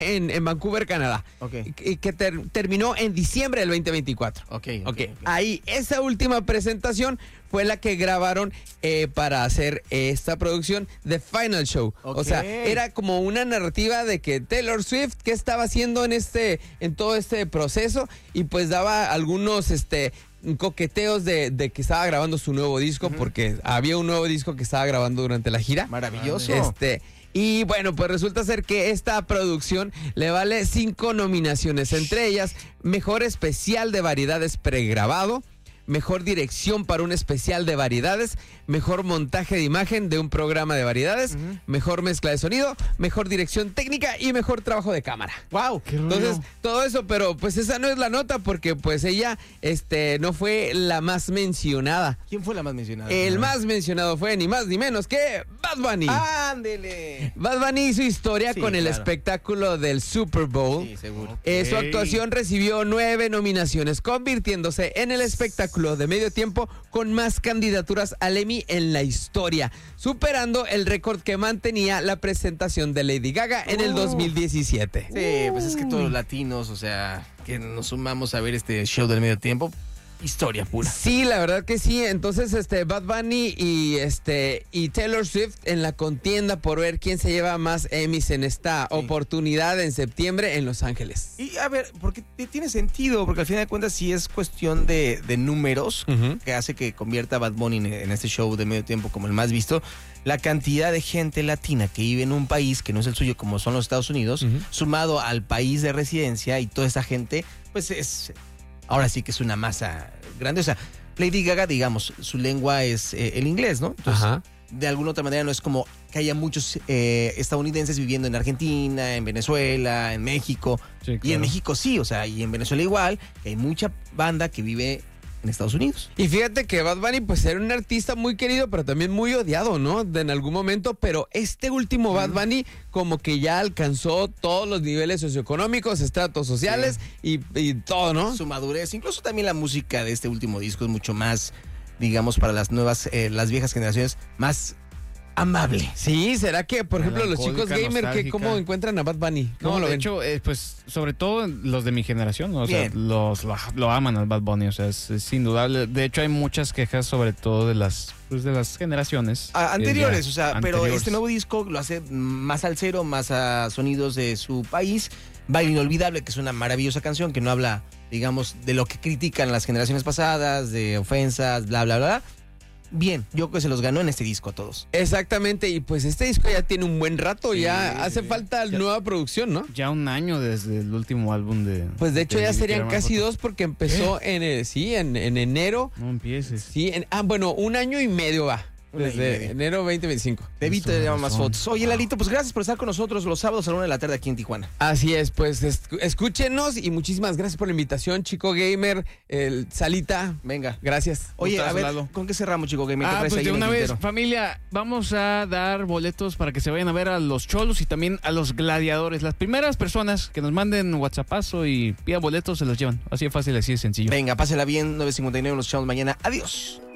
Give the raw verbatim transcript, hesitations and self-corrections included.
en, en Vancouver, Canadá. Okay. Y que ter, terminó en diciembre del veinte veinticuatro. Okay, okay, okay. ok. Ahí, esa última presentación fue la que grabaron eh, para hacer esta producción The Final Show. Okay. O sea, era como una narrativa de que Taylor Swift, qué estaba haciendo en este, en todo este proceso, y pues daba algunos este, coqueteos de, de que estaba grabando su nuevo disco, uh-huh. porque había un nuevo disco que estaba grabando durante la gira. Maravilloso. Este, y bueno, pues resulta ser que esta producción le vale cinco nominaciones, entre ellas Mejor Especial de Variedades Pregrabado, Mejor Dirección para un Especial de Variedades, Mejor Montaje de Imagen de un Programa de Variedades, uh-huh. Mejor Mezcla de Sonido, Mejor Dirección Técnica y Mejor Trabajo de Cámara. ¡Wow! Qué Entonces, rollo. Todo eso, pero pues esa no es la nota porque pues ella este, no fue la más mencionada. ¿Quién fue la más mencionada? El no. más mencionado fue ni más ni menos que Bad Bunny. ¡Ándele! Bad Bunny hizo historia sí, con el claro. espectáculo del Super Bowl. Sí, seguro. Eh, su actuación recibió nueve nominaciones, convirtiéndose en el espectáculo de medio tiempo con más candidaturas al Emmy en la historia, superando el récord que mantenía la presentación de Lady Gaga en uh. el dos mil diecisiete. Sí, pues es que todos los latinos, o sea, que nos sumamos a ver este show del medio tiempo, historia pura. Sí, la verdad que sí. Entonces, este Bad Bunny y este y Taylor Swift en la contienda por ver quién se lleva más Emmys en esta sí. oportunidad en septiembre en Los Ángeles. Y a ver, porque tiene sentido, porque al final de cuentas sí es cuestión de, de números uh-huh. que hace que convierta a Bad Bunny en, en este show de medio tiempo como el más visto. La cantidad de gente latina que vive en un país que no es el suyo, como son los Estados Unidos, uh-huh. sumado al país de residencia, y toda esa gente, pues es... ahora sí que es una masa grande. O sea, Lady Gaga, digamos, su lengua es eh, el inglés, ¿no? Entonces, Ajá. de alguna otra manera no es como que haya muchos eh, estadounidenses viviendo en Argentina, en Venezuela, en México. Sí, claro. Y en México sí, o sea, y en Venezuela igual. Hay mucha banda que vive en Estados Unidos. Y fíjate que Bad Bunny pues era un artista muy querido, pero también muy odiado, ¿no? De en algún momento, pero este último Bad Bunny como que ya alcanzó todos los niveles socioeconómicos, estratos sociales sí. y, y todo, ¿no? Su madurez, incluso también la música de este último disco es mucho más, digamos, para las nuevas, eh, las viejas generaciones, más amable. Sí, ¿será que, por ejemplo, los chicos gamer, que cómo encuentran a Bad Bunny? ¿Cómo no, lo de ven? hecho, eh, pues, sobre todo los de mi generación, ¿no? O sea, los, lo, lo aman al Bad Bunny, o sea, es, es indudable. De hecho, hay muchas quejas, sobre todo de las, pues, de las generaciones. Ah, anteriores, o sea, anteriores. Pero este nuevo disco lo hace más al cero, más a sonidos de su país. Baile Inolvidable, que es una maravillosa canción que no habla, digamos, de lo que critican las generaciones pasadas, de ofensas, bla, bla, bla. Bien, yo creo que se los ganó en este disco a todos. Exactamente, y pues este disco ya tiene un buen rato, sí, ya sí, hace sí. falta ya, nueva producción, ¿no? Ya un año desde el último álbum de... Pues de hecho de ya serían casi fotos. dos porque empezó ¿Qué? en el, sí, en, en enero. No empieces. Sí, en, ah, bueno, un año y medio va. Desde enero veinte veinticinco. Debito te llama más fotos. Oye, Lalito, pues gracias por estar con nosotros los sábados a la una de la tarde aquí en Tijuana. Así es, pues es, escúchenos y muchísimas gracias por la invitación, Chico Gamer, el Salita. Venga. Gracias. Oye, Gustazo, a ver, Lalo. ¿con qué cerramos, Chico Gamer? Ah, pues ahí de en una el vez, tintero? familia, vamos a dar boletos para que se vayan a ver a los Cholos y también a los Gladiadores. Las primeras personas que nos manden WhatsAppazo y pidan boletos se los llevan. Así de fácil, así de sencillo. Venga, pásela bien, nueve cincuenta y nueve, nos echamos mañana. Adiós.